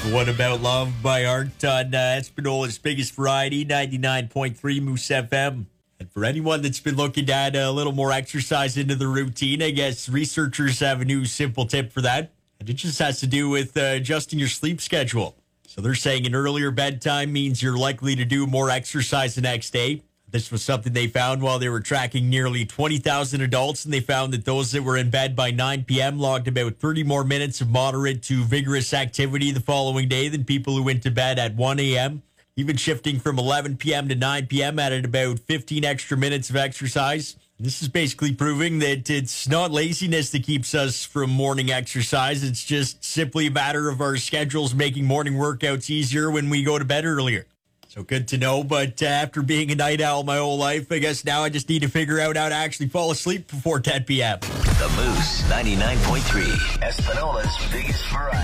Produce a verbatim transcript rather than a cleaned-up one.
What About Love by Art on uh, Espinola's Biggest Variety, ninety-nine point three Moose F M. And for anyone that's been looking to add a little more exercise into the routine, I guess researchers have a new simple tip for that. And it just has to do with uh, adjusting your sleep schedule. So they're saying an earlier bedtime means you're likely to do more exercise the next day. This was something they found while they were tracking nearly twenty thousand adults, and they found that those that were in bed by nine p.m. logged about thirty more minutes of moderate to vigorous activity the following day than people who went to bed at one a.m. Even shifting from eleven p.m. to nine p.m. added about fifteen extra minutes of exercise. This is basically proving that it's not laziness that keeps us from morning exercise. It's just simply a matter of our schedules making morning workouts easier when we go to bed earlier. So good to know, but uh, after being a night owl my whole life, I guess now I just need to figure out how to actually fall asleep before ten p.m. The Moose ninety-nine point three, Espinola's Biggest Variety.